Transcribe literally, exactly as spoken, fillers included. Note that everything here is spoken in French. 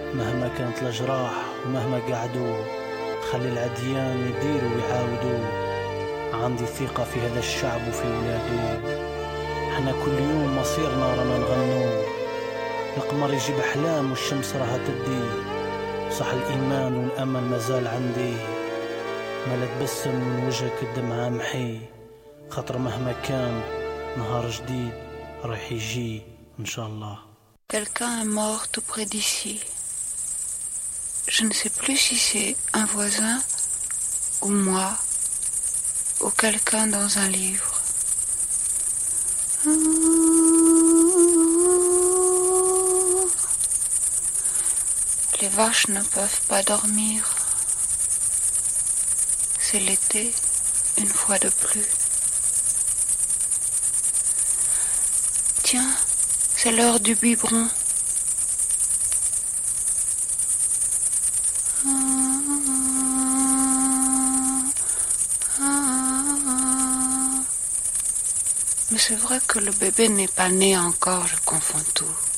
مهما كانت الأجراح ومهما قعدوا خلي العديان يديروا ويعاودوا. عندي ثقة في هذا الشعب وفي ولاده. احنا كل يوم مصيرنا رانا نغنو. القمر يجيب أحلام والشمس راها تدي. صح الإيمان والأمل مازال عندي. ما تبسم من وجهك الدمعة محي. خاطر مهما كان نهار جديد راح يجي إن شاء الله. Quelqu'un est mort tout près d'ici. Je ne sais plus si c'est un voisin ou moi ou quelqu'un dans un livre. Les vaches ne peuvent pas dormir. C'est l'été, une fois de plus. Tiens, c'est l'heure du biberon. Mais c'est vrai que le bébé n'est pas né encore, je confonds tout.